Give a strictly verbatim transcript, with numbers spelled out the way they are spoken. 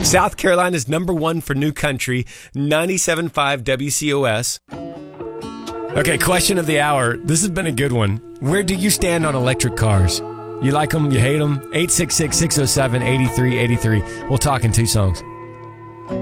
South Carolina's number one for new country, ninety-seven point five W C O S. Okay, question of the hour. This has been a good one. Where do you stand on electric cars? You like them? You hate them? eight six six, six oh seven, eight three eight three. We'll talk in two songs.